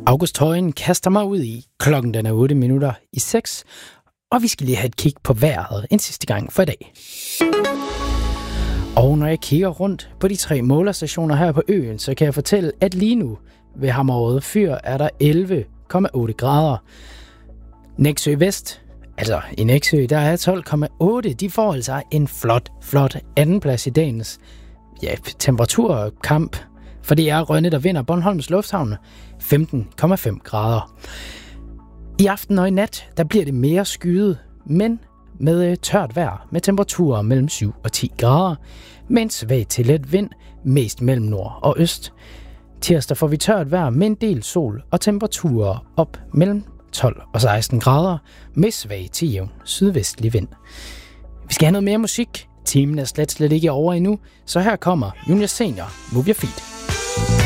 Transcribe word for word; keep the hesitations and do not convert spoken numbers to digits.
August Højen kaster mig ud i. Klokken den er otte minutter i seks, og vi skal lige have et kig på vejret en sidste gang for i dag. Og når jeg kigger rundt på de tre målerstationer her på øen, så kan jeg fortælle, at lige nu ved Hammerøde Fyr er der elleve komma otte grader. Nexø Vest, altså i Nexø, der er tolv komma otte. De får altså en flot, flot andenplads i dagens ja, temperaturkamp. For det er Rønne, der vinder Bornholms Lufthavn femten komma fem grader. I aften og i nat, der bliver det mere skyet, men med tørt vejr med temperaturer mellem syv og ti grader, med en svag til let vind, mest mellem nord og øst. Tirsdag får vi tørt vejr med en del sol og temperaturer op mellem tolv og seksten grader, med svag til jævn sydvestlig vind. Vi skal have noget mere musik. Timen er slet slet ikke over endnu, så her kommer Junior Senior, Move Your Feet.